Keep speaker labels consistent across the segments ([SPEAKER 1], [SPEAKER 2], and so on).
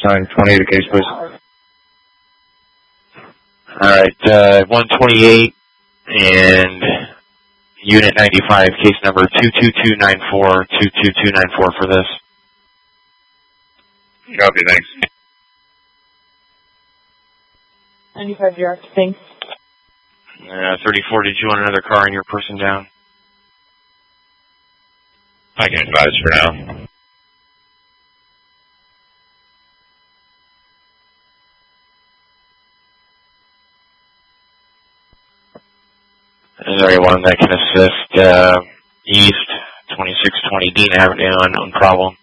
[SPEAKER 1] assign 28 a case, please.
[SPEAKER 2] Alright, 128 and Unit 95, case number 22294, 22294 for this.
[SPEAKER 1] Copy, thanks.
[SPEAKER 3] 95 direct, thanks.
[SPEAKER 2] 34, did you want another car and your person down?
[SPEAKER 1] I can advise for now.
[SPEAKER 2] Is there anyone that can assist east 2620 Dean Avenue, unknown problem?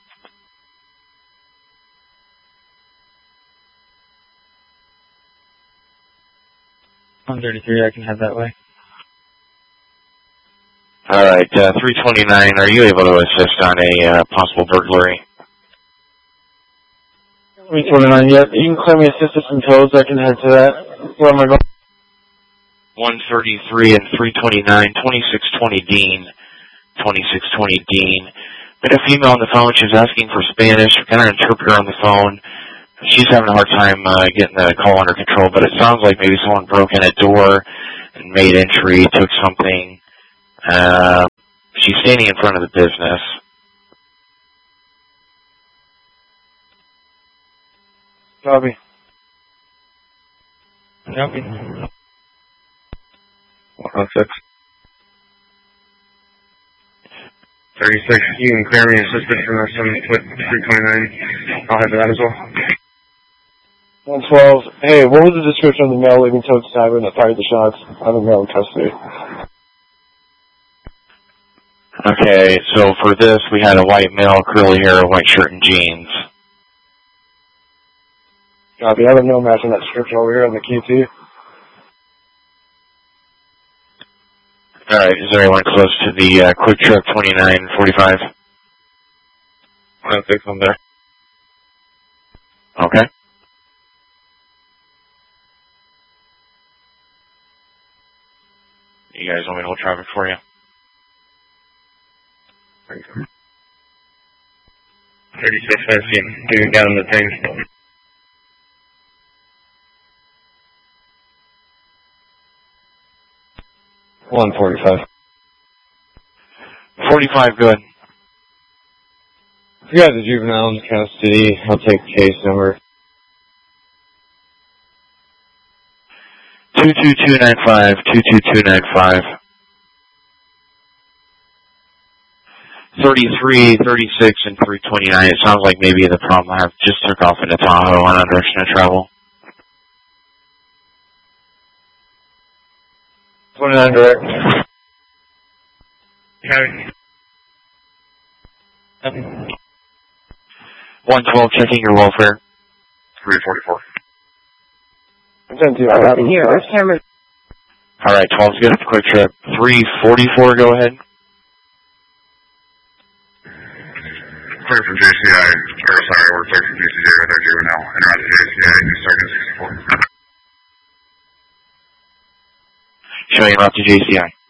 [SPEAKER 4] On 33, I can head that way.
[SPEAKER 2] Alright, 329, are you able to assist on a possible burglary?
[SPEAKER 4] 329, yep. You can clear me assistance and tows, I can head to that. Where am I going?
[SPEAKER 2] 133 and 329, 2620 Dean, 2620 Dean. We had a female on the phone, she was asking for Spanish, we got an interpreter on the phone. She's having a hard time getting the call under control, but it sounds like maybe someone broke in a door and made entry, took something. She's standing in front of the business.
[SPEAKER 4] Copy.
[SPEAKER 1] 106. 36, you can clear me assistance from us with 329. I'll head to that as well.
[SPEAKER 4] 112. Hey, what was the description of the male leaving towards the tavern that fired the shots? I have a male in custody.
[SPEAKER 2] Okay, so for this, we had a white male, curly hair, white shirt, and jeans.
[SPEAKER 4] Copy. I have a male matching that description over here on the QT.
[SPEAKER 2] Alright, is there anyone close to the Quick Trip 2945?
[SPEAKER 1] 106, I'm there.
[SPEAKER 2] Okay. You guys want me to hold traffic for you?
[SPEAKER 1] 36, I see him getting down the thing. 145.
[SPEAKER 2] 45, good.
[SPEAKER 1] If you got the juvenile in custody, I'll take case number.
[SPEAKER 2] 22295, 22295. 33, 36, and 329. It sounds like maybe the problem I have just took off into Tahoe on a direction of travel.
[SPEAKER 1] 29 direct. Okay.
[SPEAKER 2] 112, checking your welfare.
[SPEAKER 1] 344.
[SPEAKER 4] I'm
[SPEAKER 3] Here, where's Cameron?
[SPEAKER 2] Alright, 12's good. Quick Trip. 344, go ahead.
[SPEAKER 1] Clear from JCI, or sorry, we're clear from JCJ with our juvenile. Interact with JCI, New Sergeant 64.
[SPEAKER 2] Showing up to JCI.